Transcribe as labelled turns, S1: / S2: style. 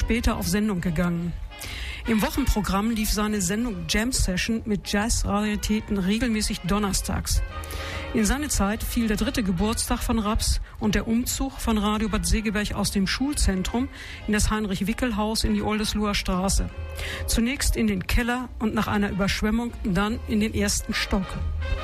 S1: später auf Sendung gegangen. Im Wochenprogramm lief seine Sendung Jam Session mit Jazz-Raritäten regelmäßig donnerstags. In seine Zeit fiel der 3. Geburtstag von Raps und der Umzug von Radio Bad Segeberg aus dem Schulzentrum in das Heinrich-Wickel-Haus in die Oldesloher Straße. Zunächst in den Keller und nach einer Überschwemmung dann in den 1. Stock.